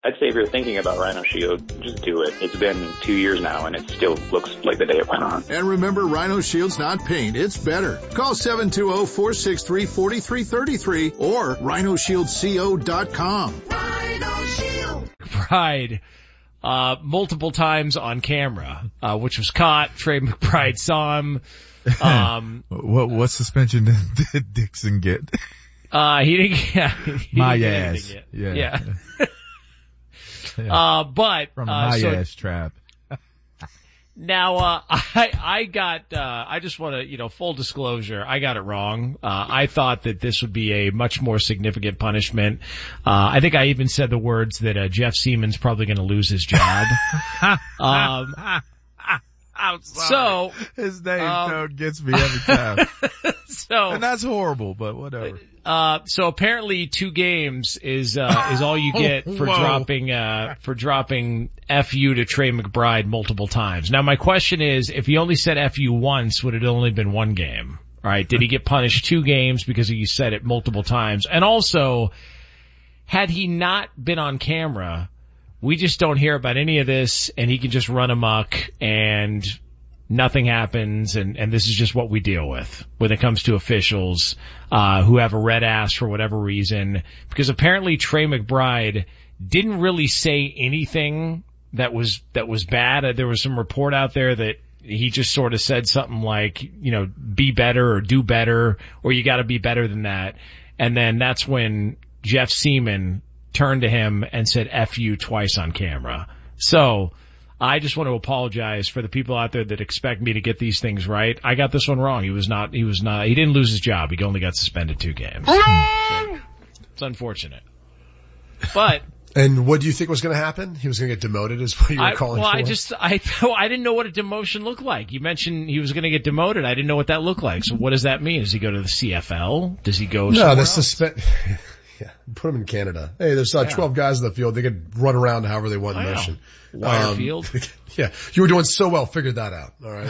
I'd say if you're thinking about Rhino Shield, just do it. It's been 2 years now, and it still looks like the day it went on. And remember, Rhino Shield's not paint, it's better. Call 720-463-4333 or rhinoshieldco.com. Rhino Shield. Bride, multiple times on camera, which was caught. Trey McBride saw him. What suspension did Dixon get? He didn't get, my ass. Yeah. But from my ass trap. Now, I just want to, full disclosure, I got it wrong. I thought that this would be a much more significant punishment. I think I even said the words that, Jeff Siemens probably going to lose his job. So his name gets me every time. And that's horrible, but whatever. So apparently 2 games is all you get for dropping FU to Trey McBride multiple times. Now my question is, if he only said FU once, would it only been 1 game? All right. Did he get punished 2 games because you said it multiple times? And also, had he not been on camera, we just don't hear about any of this, and he can just run amok and nothing happens, and this is just what we deal with when it comes to officials who have a red ass for whatever reason. Because apparently Trey McBride didn't really say anything that was bad. There was some report out there that he just sort of said something like, be better or do better, or you got to be better than that. And then that's when Jeff Seaman turned to him and said F you twice on camera. So I just want to apologize for the people out there that expect me to get these things right. I got this one wrong. He didn't lose his job. He only got suspended 2 games. So, it's unfortunate. But. And what do you think was going to happen? He was going to get demoted is what you were calling for? I didn't know what a demotion looked like. You mentioned he was going to get demoted. I didn't know what that looked like. So what does that mean? Does he go to the CFL? Does he go somewhere else? Yeah, put them in Canada. Hey, there's 12 guys in the field. They could run around however they want in motion. Wider field. Yeah, you were doing so well. Figure that out. All right.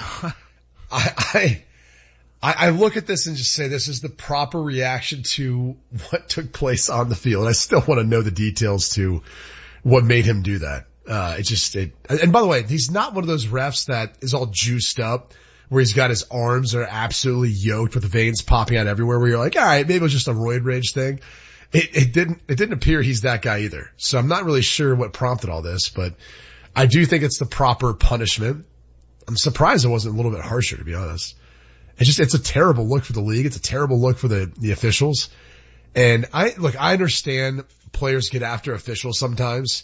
I look at this and just say this is the proper reaction to what took place on the field. I still want to know the details to what made him do that. And by the way, he's not one of those refs that is all juiced up, where he's got his arms that are absolutely yoked with the veins popping out everywhere, where you're like, all right, maybe it was just a roid rage thing. It didn't appear he's that guy either. So I'm not really sure what prompted all this, but I do think it's the proper punishment. I'm surprised it wasn't a little bit harsher, to be honest. It's a terrible look for the league. It's a terrible look for the officials. And I understand players get after officials sometimes.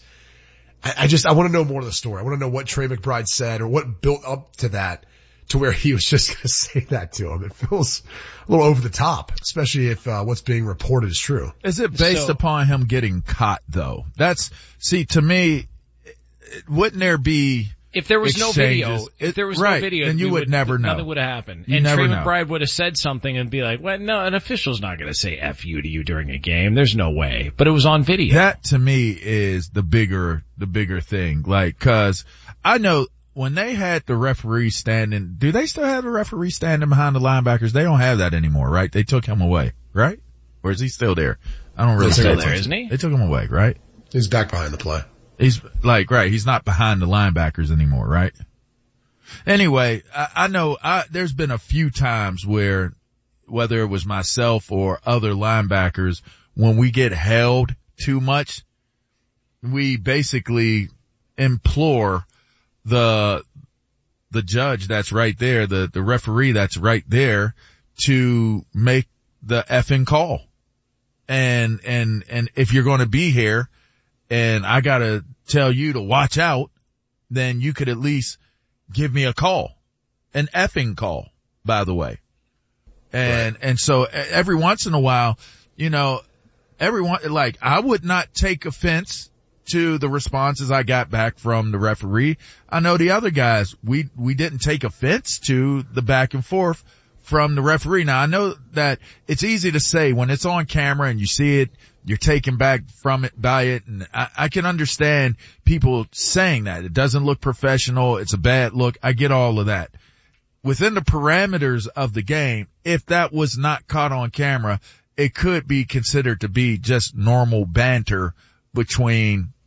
I want to know more of the story. I want to know what Trey McBride said or what built up to that, to where he was just going to say that to him. It feels a little over the top, especially if what's being reported is true. Is it based upon him getting caught, though? To me, wouldn't there be if there was exchanges? No video, then you would never know. Nothing would have happened. And Trey McBride would have said something and be like, well, no, an official's not going to say F you to you during a game. There's no way. But it was on video. That, to me, is the bigger thing. Cause I know when they had the referee standing, do they still have the referee standing behind the linebackers? They don't have that anymore, right? They took him away, right? Or is he still there? I don't really He's still there, isn't he? They took him away, right? He's back behind the play. He's he's not behind the linebackers anymore, right? Anyway, I know there's been a few times where, whether it was myself or other linebackers, when we get held too much, we basically implore the judge that's right there, the referee that's right there, to make the effing call. And if you're going to be here and I got to tell you to watch out, then you could at least give me a call, an effing call, by the way. And so every once in a while, I would not take offense to the responses I got back from the referee. I know the other guys, we didn't take offense to the back and forth from the referee. Now I know that it's easy to say when it's on camera and you see it, you're taken back from it by it. And I can understand people saying that. It doesn't look professional. It's a bad look. I get all of that. Within the parameters of the game, if that was not caught on camera, it could be considered to be just normal banter between